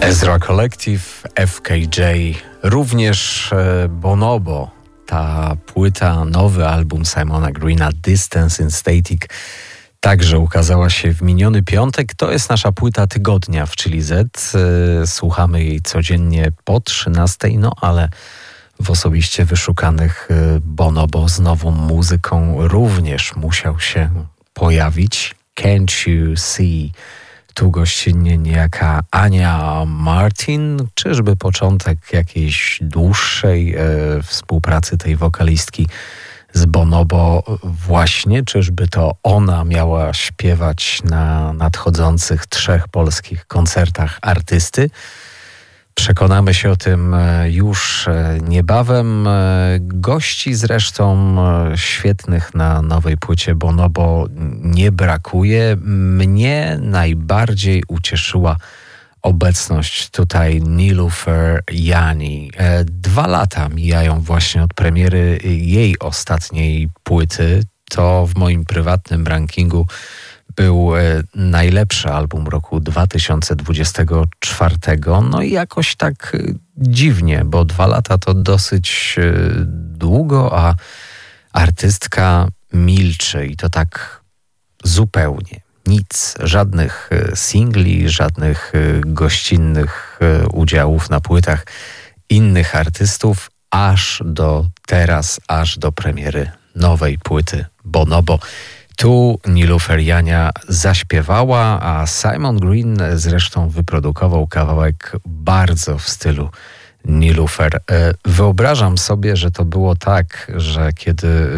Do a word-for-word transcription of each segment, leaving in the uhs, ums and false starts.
Ezra Collective, F K J, również Bonobo. Ta płyta, nowy album Simona Greena, Distance in Static, także ukazała się w miniony piątek. To jest nasza płyta tygodnia w Chili Z. Słuchamy jej codziennie po trzynastej, no ale w osobiście wyszukanych Bonobo z nową muzyką również musiał się pojawić. Can't You See? Tu gościnnie niejaka Ania Martin. Czyżby początek jakiejś dłuższej e, współpracy tej wokalistki z Bonobo właśnie? Czyżby to ona miała śpiewać na nadchodzących trzech polskich koncertach artysty? Przekonamy się o tym już niebawem. Gości zresztą świetnych na nowej płycie Bonobo nie brakuje. Mnie najbardziej ucieszyła obecność tutaj Niloufer Jani. Dwa lata mijają właśnie od premiery jej ostatniej płyty. To w moim prywatnym rankingu był najlepszy album roku dwa tysiące dwudziestego czwartego. No i jakoś tak dziwnie, bo dwa lata to dosyć długo, a artystka milczy i to tak zupełnie. Nic, żadnych singli, żadnych gościnnych udziałów na płytach innych artystów, aż do teraz, aż do premiery nowej płyty Bonobo. Tu Niloufer Jania zaśpiewała, a Simon Green zresztą wyprodukował kawałek bardzo w stylu Niloufer. Wyobrażam sobie, że to było tak, że kiedy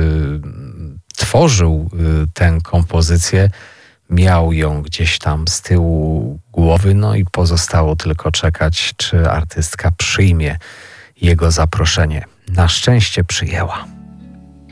tworzył tę kompozycję, miał ją gdzieś tam z tyłu głowy, no i pozostało tylko czekać, czy artystka przyjmie jego zaproszenie. Na szczęście przyjęła.